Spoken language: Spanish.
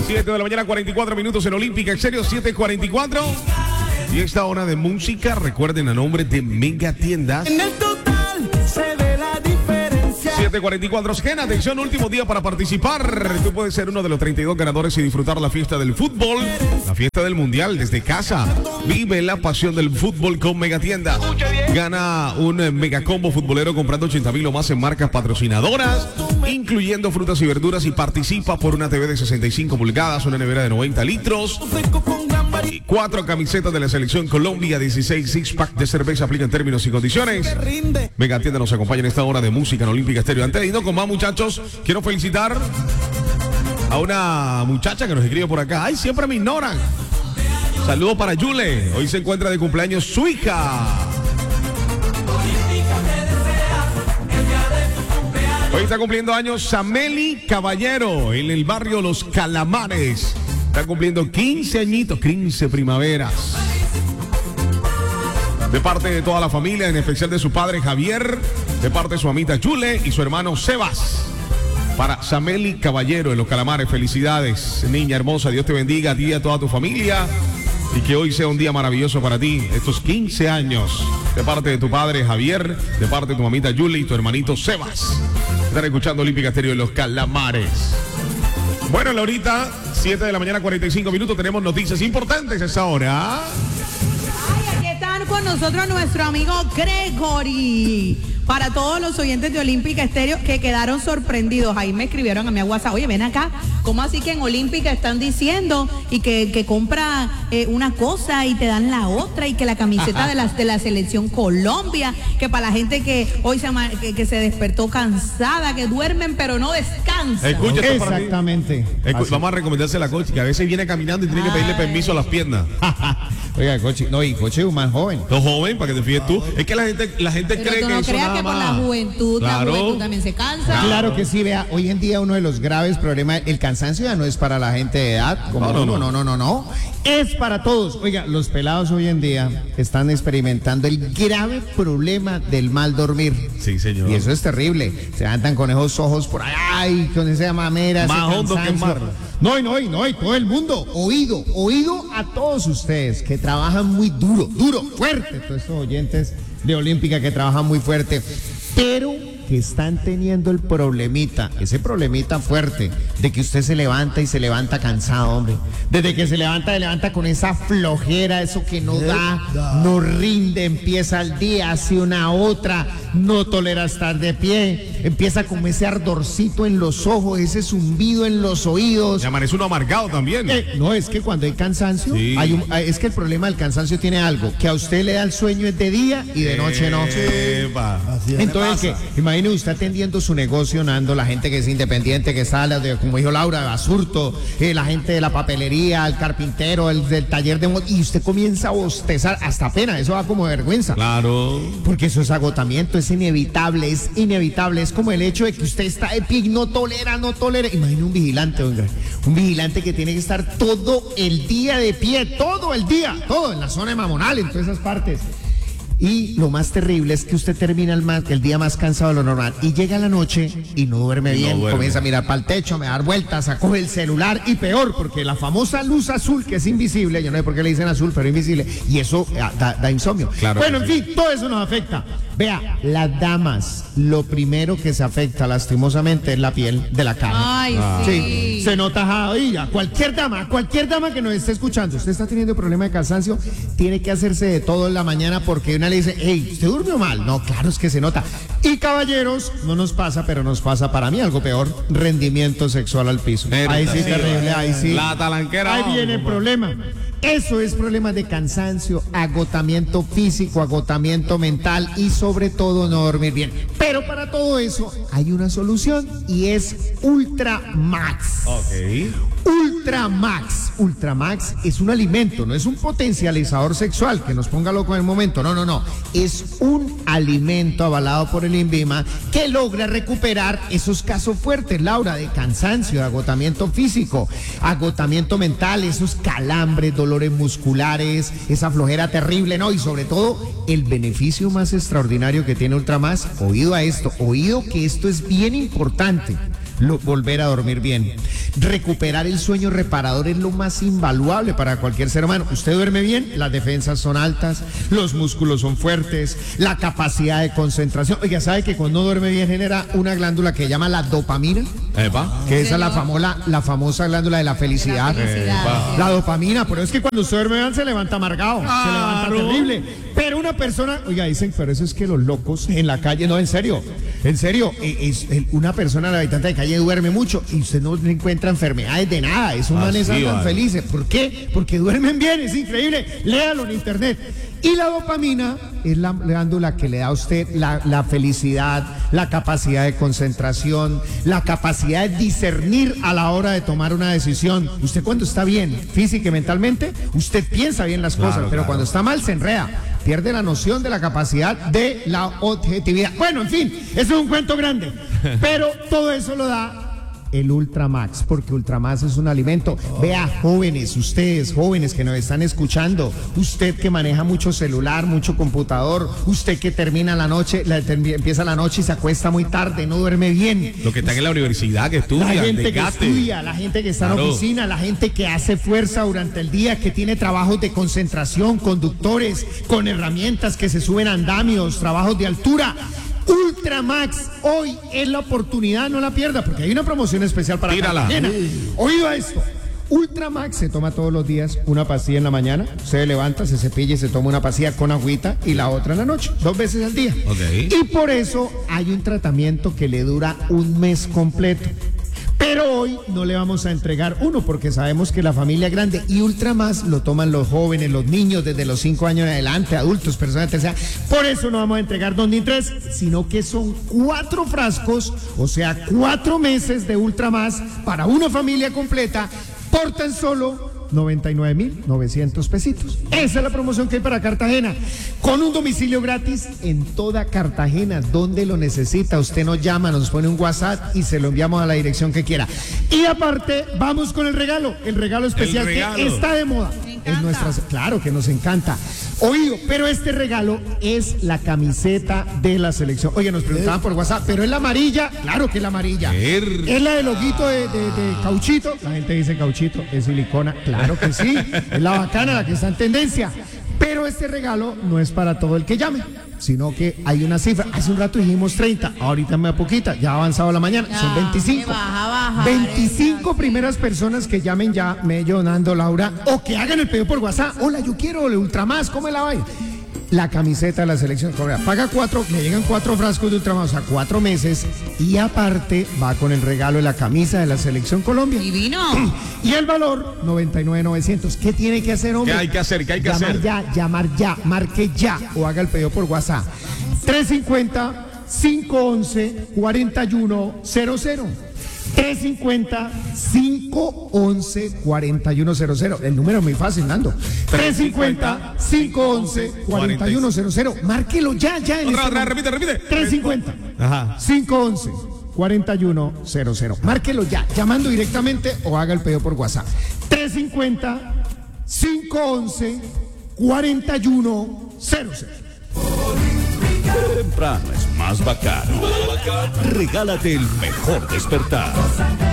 7 de la mañana, 44 minutos en Olímpica Estéreo, 7:44. Y esta hora de música, recuerden a nombre de Mega Tiendas. En el total se ve la diferencia. 7:44. Gen, atención, último día para participar. Tú puedes ser uno de los 32 ganadores y disfrutar la fiesta del fútbol, la fiesta del mundial desde casa. Vive la pasión del fútbol con Mega Tiendas. Gana un mega combo futbolero comprando 80,000 o más en marcas patrocinadoras, incluyendo frutas y verduras, y participa por una TV de 65 pulgadas, una nevera de 90 litros, y 4 camisetas de la selección Colombia, 16 six-pack de cerveza. Aplican términos y condiciones. Mega Tienda nos acompaña en esta hora de música en Olímpica Estéreo. Antes de irnos con más, muchachos, quiero felicitar a una muchacha que nos escribe por acá. ¡Ay, siempre me ignoran! Saludos para Yule. Hoy se encuentra de cumpleaños su hija. Hoy está cumpliendo años Sameli Caballero en el barrio Los Calamares. Está cumpliendo 15 añitos, 15 primaveras. De parte de toda la familia, en especial de su padre Javier, de parte de su amita Yule y su hermano Sebas. Para Sameli Caballero en Los Calamares, felicidades, niña hermosa. Dios te bendiga a ti y a toda tu familia. Y que hoy sea un día maravilloso para ti, estos 15 años. De parte de tu padre Javier, de parte de tu mamita Yule y tu hermanito Sebas. Están escuchando Olímpica Estéreo en Los Calamares. Bueno, Laurita, 7 de la mañana, 45 minutos. Tenemos noticias importantes a esa hora. Ay, aquí están con nosotros nuestro amigo Gregory. Para todos los oyentes de Olímpica Estéreo que quedaron sorprendidos, ahí me escribieron a mi WhatsApp: oye, ven acá, ¿cómo así que en Olímpica están diciendo y que compra una cosa y te dan la otra, y que la camiseta de la selección Colombia, que para la gente que hoy que se despertó cansada, que duermen pero no descansan? Escucha, exactamente. Vamos a recomendarse a la coach, que a veces viene caminando y tiene que pedirle permiso a las piernas. Oiga, Cochi, no, y Cochi es un más joven. Los joven, para que te fijes tú. Es que la gente Pero cree tú que no eso creas nada que por más. la juventud también se cansa. Claro que sí, vea, hoy en día uno de los graves problemas, el cansancio ya no es para la gente de edad, como no, es para todos. Oiga, los pelados hoy en día están experimentando el grave problema del mal dormir. Sí, señor. Y eso es terrible. Se andan con esos ojos por allá y con esa mamera. Más hondo que mar. No, y todo el mundo, oído a todos ustedes que trabajan muy duro, fuerte, todos estos oyentes de Olímpica que trabajan muy fuerte, pero que están teniendo ese problemita fuerte, de que usted se levanta y se levanta cansado, hombre. Desde que se levanta con esa flojera, eso que no da, no rinde, empieza el día, hace una otra, no tolera estar de pie, empieza con ese ardorcito en los ojos, ese zumbido en los oídos. Y amanece uno amargado también. No, es que cuando hay cansancio, sí. Es que el problema del cansancio tiene algo, que a usted le da el sueño es de día y de noche no. Entonces, imagine usted atendiendo su negocio, Nando, la gente que es independiente, que está, como dijo Laura, de basurto, la gente de la papelería, el carpintero, el del taller de motos, y usted comienza a bostezar, hasta pena, eso da como vergüenza. Claro. Porque eso es agotamiento, es inevitable, es como el hecho de que usted está de pie, no tolera. Imagine un vigilante, oiga, un vigilante que tiene que estar todo el día de pie, todo el día, todo en la zona de Mamonal, en todas esas partes. Y lo más terrible es que usted termina el día más cansado de lo normal y llega la noche y no duerme bien, comienza a mirar para el techo, a dar vueltas, a coger el celular, y peor, porque la famosa luz azul, que es invisible, yo no sé por qué le dicen azul, pero invisible, y eso da insomnio. Claro, bueno, en fin, todo eso nos afecta. Vea, las damas, lo primero que se afecta lastimosamente es la piel de la cara. Ay, sí. Se nota jadilla. Cualquier dama que nos esté escuchando, usted está teniendo problema de cansancio, tiene que hacerse de todo en la mañana, porque una le dice: hey, ¿usted durmió mal? No, claro, es que se nota. Y caballeros, no nos pasa, pero nos pasa para mí algo peor: rendimiento sexual al piso. Ahí sí, terrible, ahí sí. La talanquera. Ahí viene el problema. Eso es problema de cansancio, agotamiento físico, agotamiento mental y sobre todo no dormir bien. Pero para todo eso hay una solución y es Ultramax. Ok. Ultramax es un alimento, no es un potencializador sexual que nos ponga loco en el momento, no. Es un alimento avalado por el INVIMA que logra recuperar esos casos fuertes, Laura, de cansancio, de agotamiento físico, agotamiento mental, esos calambres, dolores musculares, esa flojera terrible, ¿no? Y sobre todo, el beneficio más extraordinario que tiene Ultramax, oído a esto, oído que esto es bien importante. volver a dormir bien. Recuperar el sueño reparador es lo más invaluable para cualquier ser humano. Usted duerme bien, las defensas son altas, los músculos son fuertes, la capacidad de concentración. Oiga, ¿sabe que cuando uno duerme bien genera una glándula que se llama la dopamina? Que esa es la famosa glándula de la felicidad. La dopamina, pero es que cuando usted duerme bien se levanta amargado, se levanta terrible. Pero una persona, oiga, dicen, pero eso es que los locos en la calle, no, en serio, una persona, la habitante de calle duerme mucho y usted no le encuentra enfermedades de nada, esos manes andan felices. ¿Por qué? Porque duermen bien, es increíble, léalo en internet. Y la dopamina es la glándula que le da a usted la felicidad, la capacidad de concentración, la capacidad de discernir a la hora de tomar una decisión. Usted cuando está bien, física y mentalmente, usted piensa bien las cosas, pero cuando está mal se enreda, pierde la noción de la capacidad de la objetividad. Bueno, en fin, eso es un cuento grande, pero todo eso lo da el Ultramax, porque Ultramax es un alimento. Vea, jóvenes, ustedes jóvenes que nos están escuchando, usted que maneja mucho celular, mucho computador, usted que termina la noche, empieza la noche y se acuesta muy tarde, no duerme bien. Lo que están en la universidad, que estudia, la gente que estudia, la gente que está en la oficina, la gente que hace fuerza durante el día, que tiene trabajos de concentración, conductores, con herramientas que se suben a andamios, trabajos de altura. Ultramax, hoy es la oportunidad, no la pierda, porque hay una promoción especial para Cartagena. Oído a esto. Ultramax se toma todos los días una pastilla en la mañana, se levanta, se cepilla y se toma una pastilla con agüita y la otra en la noche, 2 veces al día. Y por eso hay un tratamiento que le dura un mes completo. Pero hoy no le vamos a entregar uno porque sabemos que la familia es grande y Ultramax lo toman los jóvenes, los niños desde los 5 años en adelante, adultos, personas terceras. Por eso no vamos a entregar 2 ni 3, sino que son 4 frascos, o sea, 4 meses de Ultramax para una familia completa por tan solo 99.900 pesitos. Esa es la promoción que hay para Cartagena, con un domicilio gratis en toda Cartagena. Donde lo necesita, usted nos llama, nos pone un WhatsApp y se lo enviamos a la dirección que quiera. Y aparte, vamos con el regalo especial que está de moda. Claro que nos encanta. Oído, pero este regalo es la camiseta de la selección. Oye, nos preguntaban por WhatsApp, pero es la amarilla. Claro que es la amarilla. Es la del loguito de cauchito. La gente dice cauchito, es silicona. Claro que sí, es la bacana, la que está en tendencia. Pero este regalo no es para todo el que llame, sino que hay una cifra. Hace un rato dijimos 30, ahorita me da poquita, ya ha avanzado la mañana, son 25. 25 primeras personas que llamen ya, Mello, Nando, Laura, o que hagan el pedido por WhatsApp. Hola, yo quiero el Ultramax, ¿cómo la vaina? La camiseta de la selección Colombia. Paga 4, le llegan 4 frascos de Ultramax, o sea, 4 meses, y aparte va con el regalo de la camisa de la selección Colombia. Divino. Y el valor, 99.900. ¿Qué tiene que hacer, hombre? ¿Qué hay que hacer? Llamar ya, marque ya, o haga el pedido por WhatsApp. 350-511-4100. 350-511-4100. El número es muy fácil, Nando. 350-511-4100. Márquelo ya. Repite. 350-511-4100. Márquelo ya, llamando directamente o haga el pedido por WhatsApp. 350-511-4100. Temprano es más bacano. Regálate el mejor despertar.